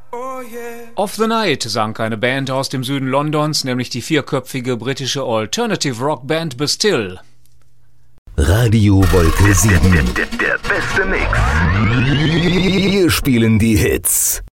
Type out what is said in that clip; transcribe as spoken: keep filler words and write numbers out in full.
Of the Night sang eine Band aus dem Süden Londons, nämlich die vierköpfige britische Alternative Rock Band Bastille. Radio Wolke sieben. Der, der, der beste Mix. Wir spielen die Hits.